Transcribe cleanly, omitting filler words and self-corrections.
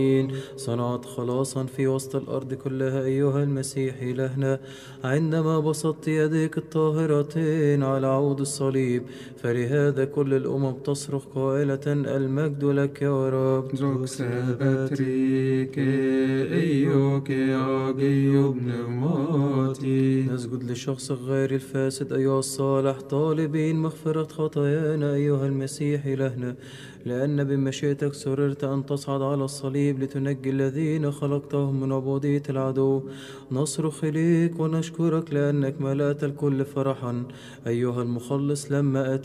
صنعت خلاصا في وسط الأرض كلها أيها المسيح إلهنا، عندما بسطت يديك الطاهرتين على عود الصليب، فلهذا كل الأمم تصرخ قائلة المجد لك يا رب. Zokse betrike eyoke agio pneumati. نسجد لشخص غير الفاسد أيها الصالح، طالبين مغفرة خطايانا أيها المسيح إلهنا، لأن بمشيئتك سررت أن تصعد على الصليب لتنجي الذين خلقتهم من عبودية العدو. نصرخ إليك ونشكرك لأنك ملأت الكل فرحا أيها المخلص لما